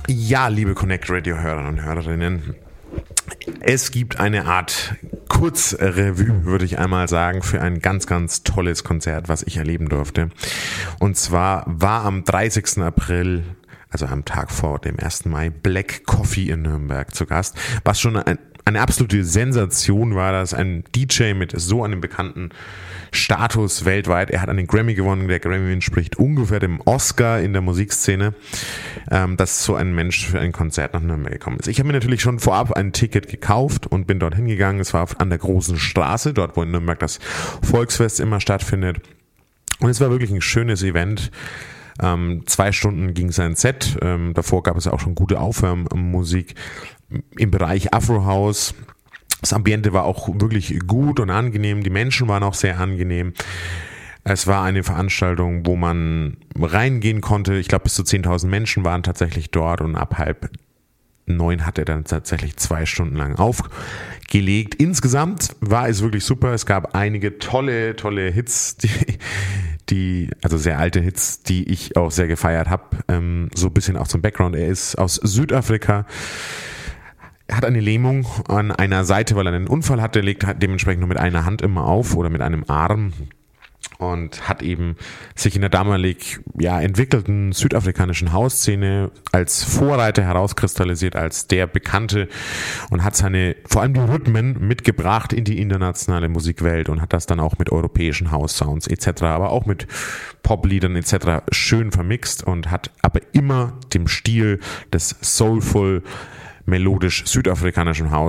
Ja, liebe Connect Radio-Hörer und Hörerinnen, es gibt eine Art Kurzrevue, würde ich einmal sagen, für ein ganz, ganz tolles Konzert, was ich erleben durfte. Und zwar war am 30. April, also am Tag vor dem 1. Mai, Black Coffee in Nürnberg zu Gast, was schon eine absolute Sensation war, dass ein DJ mit so einem bekannten Status weltweit, er hat einen Grammy gewonnen, der Grammy entspricht ungefähr dem Oscar in der Musikszene, dass so ein Mensch für ein Konzert nach Nürnberg gekommen ist. Ich habe mir natürlich schon vorab ein Ticket gekauft und bin dort hingegangen. Es war an der Großen Straße, dort wo in Nürnberg das Volksfest immer stattfindet. Und es war wirklich ein schönes Event. 2 Stunden ging sein Set, davor gab es auch schon gute Aufwärmmusik im Bereich Afro House. Das Ambiente war auch wirklich gut und angenehm, die Menschen waren auch sehr angenehm. Es war eine Veranstaltung, wo man reingehen konnte. Ich glaube, bis zu 10.000 Menschen waren tatsächlich dort und ab 8:30 hat er dann tatsächlich 2 Stunden lang aufgelegt. Insgesamt war es wirklich super. Es gab einige tolle Hits, also sehr alte Hits, die ich auch sehr gefeiert habe. So ein bisschen auch zum Background. Er ist aus Südafrika. Er hat eine Lähmung an einer Seite, weil er einen Unfall hatte, legt dementsprechend nur mit einer Hand immer auf oder mit einem Arm und hat eben sich in der damalig entwickelten südafrikanischen Hausszene als Vorreiter herauskristallisiert, als der Bekannte und hat vor allem die Rhythmen mitgebracht in die internationale Musikwelt und hat das dann auch mit europäischen House-Sounds etc., aber auch mit Popliedern etc. schön vermixt und hat aber immer dem Stil des soulful melodisch südafrikanischen Haus